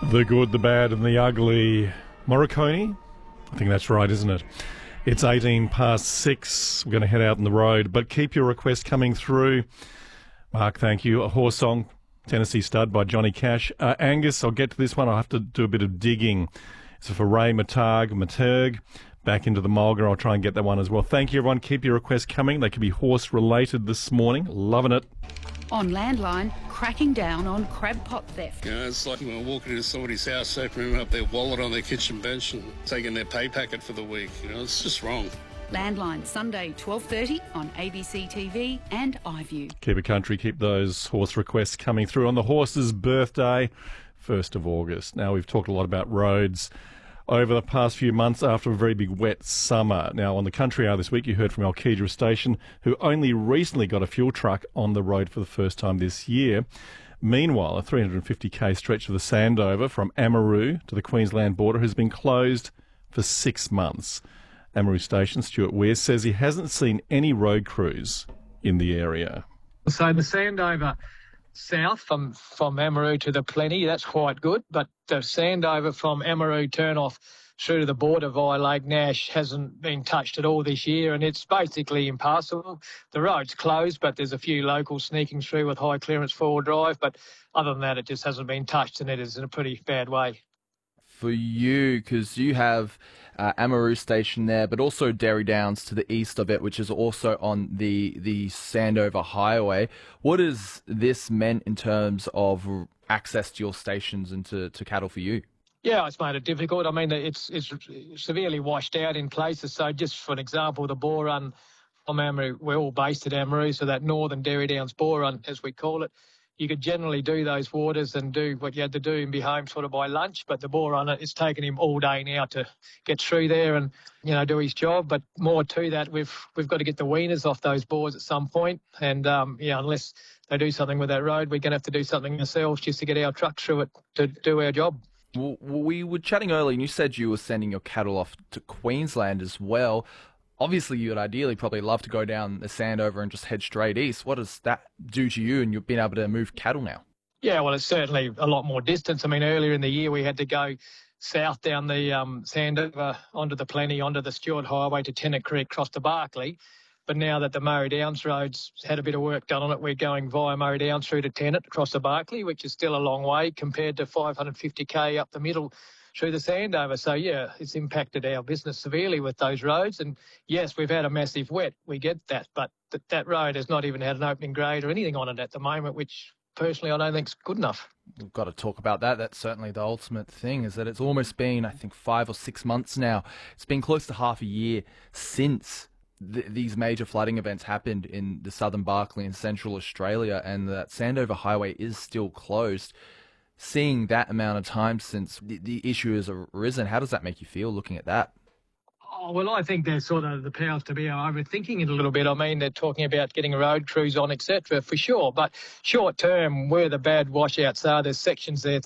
The good, the bad and the ugly. Morricone? I think that's right, isn't it? It's 18 past 6. We're going to head out on the road, but keep your requests coming through. Mark, thank you. A horse song, Tennessee Stud by Johnny Cash. Angus, I'll get to this one. I'll have to do a bit of digging. It's for Ray Materg. Back into the Mulga. I'll try and get that one as well. Thank you, everyone. Keep your requests coming. They could be horse-related this morning. Loving it. On Landline, cracking down on crab pot theft. You know, it's like when walking into somebody's house, opening up their wallet on their kitchen bench and taking their pay packet for the week. You know, it's just wrong. Landline, Sunday, 12:30 on ABC TV and iView. Keep it country. Keep those horse requests coming through on the horse's birthday, 1st of August. Now, we've talked a lot about roads over the past few months after a very big wet summer. Now, on the Country Hour this week, you heard from Alkedra Station, who only recently got a fuel truck on the road for the first time this year. Meanwhile, a 350k stretch of the Sandover from Amaroo to the Queensland border has been closed for 6 months. Amaroo Station, Stuart Weir, says he hasn't seen any road crews in the area. So the Sandover south from Amaroo to the Plenty, that's quite good, but the Sandover from Amaroo turn-off through to the border via Lake Nash hasn't been touched at all this year, and it's basically impassable. The road's closed, but there's a few locals sneaking through with high-clearance four-wheel drive, but other than that, it just hasn't been touched, and it is in a pretty bad way. For you, because you have Amaroo Station there, but also Derry Downs to the east of it, which is also on the Sandover Highway. What has this meant in terms of access to your stations and to cattle for you? Yeah, it's made it difficult. I mean, it's severely washed out in places. So just for an example, the Boar Run from Amaroo, we're all based at Amaroo, so that northern Derry Downs Boar Run, as we call it, you could generally do those waters and do what you had to do and be home sort of by lunch. But the Boar Run, it's taken him all day now to get through there and, you know, do his job. But more to that, we've got to get the weaners off those boars at some point. And, unless they do something with that road, we're going to have to do something ourselves just to get our truck through it to do our job. Well, we were chatting earlier and you said you were sending your cattle off to Queensland as well. Obviously, you would ideally probably love to go down the Sandover and just head straight east. What does that do to you and you've been able to move cattle now? Yeah, well, it's certainly a lot more distance. I mean, earlier in the year, we had to go south down the Sandover, onto the Plenty, onto the Stuart Highway to Tennant Creek, across to Barkly. But now that the Murray Downs Road's had a bit of work done on it, we're going via Murray Downs through to Tennant, across to Barkly, which is still a long way compared to 550k up the middle through the Sandover. So, yeah, it's impacted our business severely with those roads. And, yes, we've had a massive wet. We get that. But that road has not even had an opening grade or anything on it at the moment, which, personally, I don't think is good enough. We've got to talk about that. That's certainly the ultimate thing, is that it's almost been, I think, 5 or 6 months now. It's been close to half a year since these major flooding events happened in the southern Barkly and central Australia, and that Sandover Highway is still closed. Seeing that amount of time since the issue has arisen, how does that make you feel looking at that? Oh, well, I think there's sort of the powers to be overthinking it a little bit. I mean, they're talking about getting road crews on, etc., for sure. But short term, where the bad washouts are, there's sections there,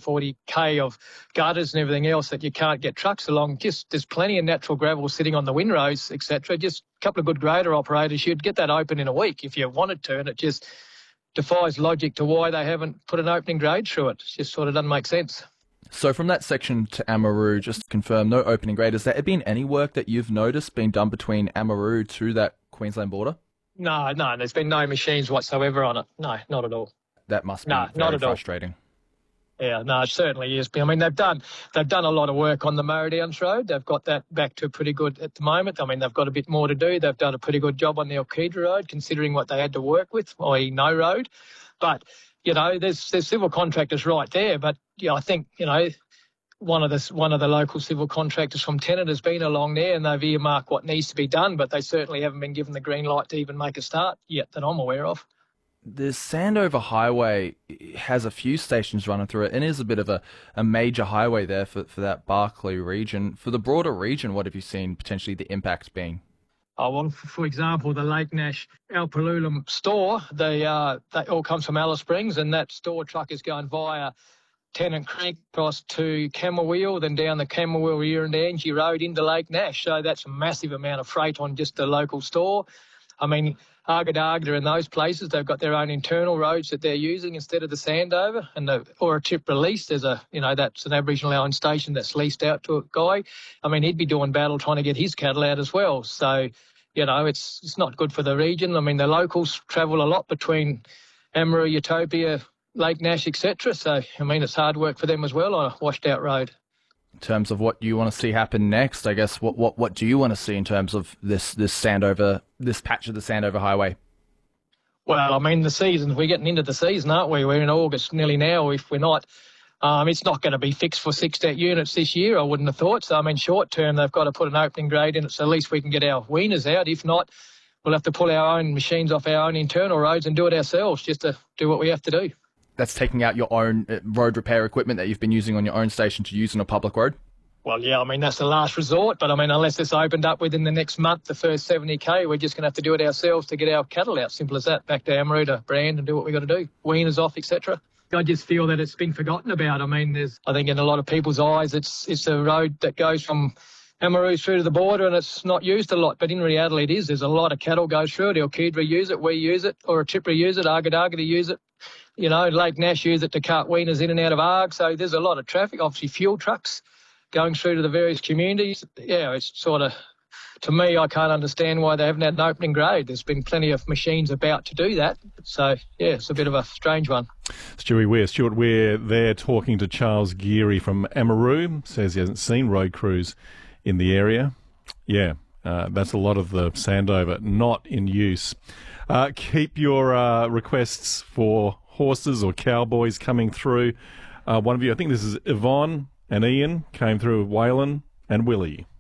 40k of gutters and everything else that you can't get trucks along. Just there's plenty of natural gravel sitting on the windrows, etc. Just a couple of good grader operators, you'd get that open in a week if you wanted to, and it just defies logic to why they haven't put an opening grade through it. It just sort of doesn't make sense. So from that section to Amaroo, just to confirm, no opening grade. Has there been any work that you've noticed being done between Amaroo to that Queensland border? No, there's been no machines whatsoever on it. No, not at all. That must be very frustrating. Yeah, no, it certainly is. I mean, they've done a lot of work on the Murray Downs Road. They've got that back to pretty good at the moment. I mean, they've got a bit more to do. They've done a pretty good job on the Alkedra Road, considering what they had to work with, i.e. no road. But, you know, there's civil contractors right there. But, yeah, I think, you know, one of the local civil contractors from Tennant has been along there and they've earmarked what needs to be done, but they certainly haven't been given the green light to even make a start yet that I'm aware of. The Sandover Highway has a few stations running through it and is a bit of a major highway there for that Barkly region. For the broader region, what have you seen potentially the impact being? Oh, well, for example, the Lake Nash Alpaloolam store, they all comes from Alice Springs, and that store truck is going via Tennant Creek across to Camberwell, then down the Camberwell Angie Road into Lake Nash. So that's a massive amount of freight on just the local store. I mean, Argadarga and those places, they've got their own internal roads that they're using instead of the Sandover, or a tip release. There's that's an Aboriginal owned station that's leased out to a guy. I mean, he'd be doing battle trying to get his cattle out as well. So, it's not good for the region. I mean, the locals travel a lot between Amaroo, Utopia, Lake Nash, etc. So, I mean, it's hard work for them as well on a washed out road. In terms of what you want to see happen next, I guess, what do you want to see in terms of this Sandover, this patch of the Sandover Highway? Well, I mean, we're getting into the season, aren't we? We're in August nearly now. If we're not, it's not going to be fixed for 6 units this year, I wouldn't have thought. So, I mean, short term, they've got to put an opening grade in it so at least we can get our weaners out. If not, we'll have to pull our own machines off our own internal roads and do it ourselves just to do what we have to do. That's taking out your own road repair equipment that you've been using on your own station to use on a public road? Well, yeah, I mean, that's the last resort. But, I mean, unless it's opened up within the next month, the first 70K, we're just going to have to do it ourselves to get our cattle out. Simple as that. Back to Amaroo to brand and do what we got to do. Weaners off, etc. I just feel that it's been forgotten about. I mean, I think in a lot of people's eyes, it's a road that goes from Amaroo through to the border and it's not used a lot. But in reality, it is. There's a lot of cattle goes through it. Ilkidra use it, we use it, or a Chipra use it, Argadarga use it. Lake Nash use it to cart weaners in and out of Arg. So there's a lot of traffic, obviously fuel trucks going through to the various communities. Yeah, it's sort of, to me, I can't understand why they haven't had an opening grade. There's been plenty of machines about to do that. So, yeah, it's a bit of a strange one. Stuart Weir there talking to Charles Geary from Amaroo. Says he hasn't seen road crews in the area. Yeah, that's a lot of the Sandover not in use. Keep your requests for horses or cowboys coming through. One of you, I think this is Yvonne and Ian, came through Wayland and Willie.